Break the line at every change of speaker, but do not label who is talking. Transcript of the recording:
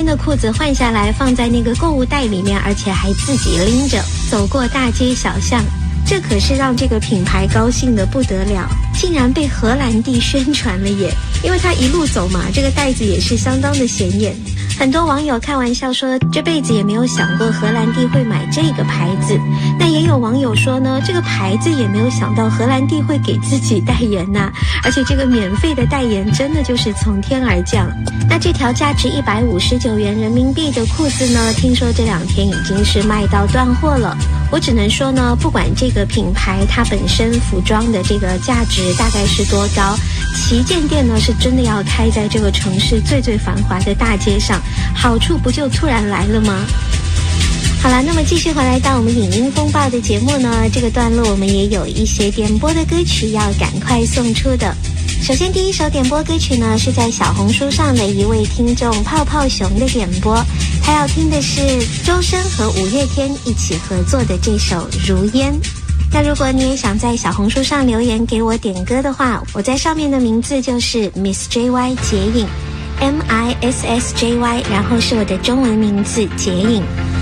的裤子换下来放在那个购物袋里面，而且还自己拎着走过大街小巷，这可是让这个品牌高兴得不得了，竟然被荷兰弟宣传了耶！因为他一路走嘛，这个袋子也是相当的显眼。很多网友开玩笑说，这辈子也没有想过荷兰弟会买这个牌子。那也有网友说呢，这个牌子也没有想到荷兰弟会给自己代言呐，而且这个免费的代言真的就是从天而降。那这条价值159元人民币的裤子呢，听说这2天已经是卖到断货了。我只能说呢，不管这个品牌它本身服装的这个价值大概是多高，旗舰店呢是真的要开在这个城市最繁华的大街上，好处不就突然来了吗？好了，那么继续回来到我们影音风暴的节目呢，这个段落我们也有一些点播的歌曲要赶快送出的。首先第一首点播歌曲呢，是在小红书上的一位听众泡泡熊的点播，他要听的是周深和五月天一起合作的这首《如烟》。那如果你也想在小红书上留言给我点歌的话，我在上面的名字就是 Miss JY 杰影，MISSJY， 然后是我的中文名字杰影。